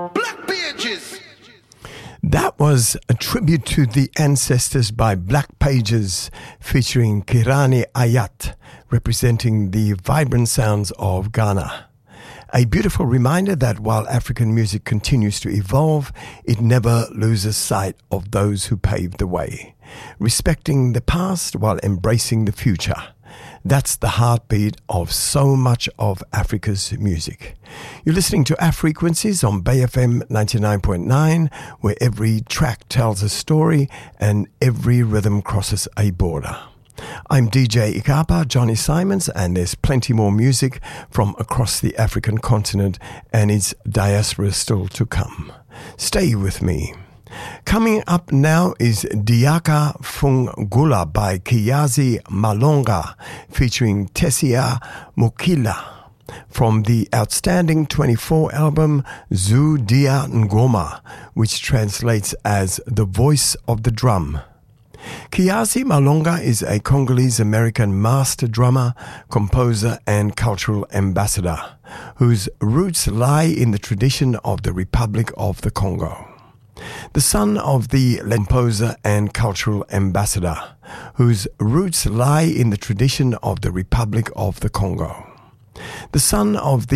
Black Pages. That was a tribute to the ancestors by Black Pages, featuring Kirani Ayat, representing the vibrant sounds of Ghana. A beautiful reminder that while African music continues to evolve, it never loses sight of those who paved the way, respecting the past while embracing the future. That's the heartbeat of so much of Africa's music. You're listening to Afrequencies on Bay FM 99.9, where every track tells a story and every rhythm crosses a border. I'm DJ Ikapa, Johnny Simons, and there's plenty more music from across the African continent and its diaspora still to come. Stay with me. Coming up now is Diaka Fungula by Kiyazi Malonga, featuring Tessia Mukila, from the outstanding 24 album Zu Dia Ngoma, which translates as The Voice of the Drum. Kiyazi Malonga is a Congolese-American master drummer, composer, and cultural ambassador, whose roots lie in the tradition of the Republic of the Congo. The son of the composer and cultural ambassador, whose roots lie in the tradition of the Republic of the Congo. The son of the